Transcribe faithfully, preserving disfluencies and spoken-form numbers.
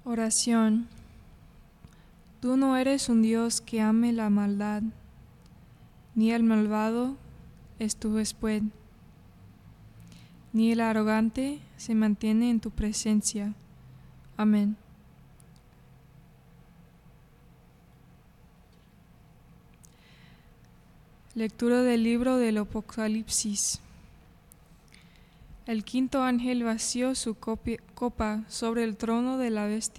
Oración. Tú no eres un Dios que ame la maldad, ni el malvado es tu huésped, ni el arrogante se mantiene en tu presencia. Amén. Lectura del libro del Apocalipsis. El quinto ángel vació su copa sobre el trono de la bestia